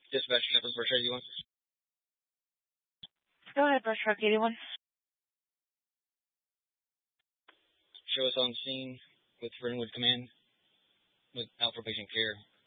Dispatch Shepherd Brush 81. Go ahead, Brush Truck 81. Show us on scene with Fernwood Command with outpatient care